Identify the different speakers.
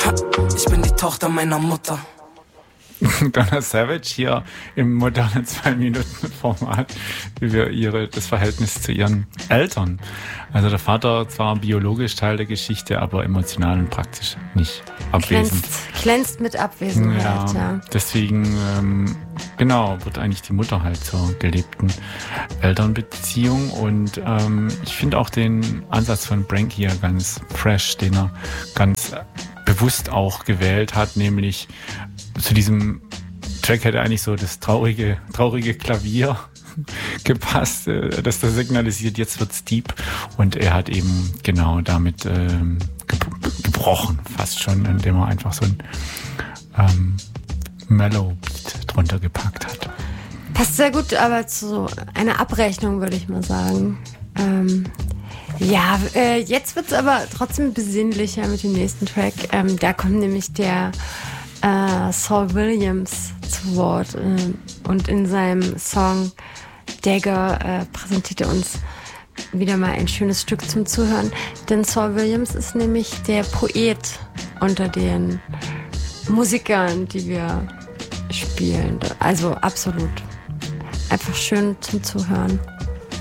Speaker 1: Ich bin die Tochter meiner Mutter.
Speaker 2: Donna Savage hier im modernen 2-Minuten-Format über das Verhältnis zu ihren Eltern. Also der Vater zwar biologisch Teil der Geschichte, aber emotional und praktisch nicht abwesend.
Speaker 3: Glänzt mit Abwesenheit, ja.
Speaker 2: Deswegen, wird eigentlich die Mutter halt zur gelebten Elternbeziehung. Und ich finde auch den Ansatz von Brank hier ganz fresh, den er ganz bewusst auch gewählt hat, nämlich zu diesem Track hätte eigentlich so das traurige Klavier gepasst, das da signalisiert, jetzt wird's deep. Und er hat eben genau damit gebrochen, fast schon, indem er einfach so ein Mellow Beat drunter gepackt hat.
Speaker 3: Passt sehr gut, aber zu einer Abrechnung, würde ich mal sagen. Jetzt wird's aber trotzdem besinnlicher mit dem nächsten Track. Da kommt nämlich der Saul Williams zu Wort und in seinem Song Dagger präsentiert er uns wieder mal ein schönes Stück zum Zuhören, denn Saul Williams ist nämlich der Poet unter den Musikern, die wir spielen, also absolut einfach schön zum Zuhören.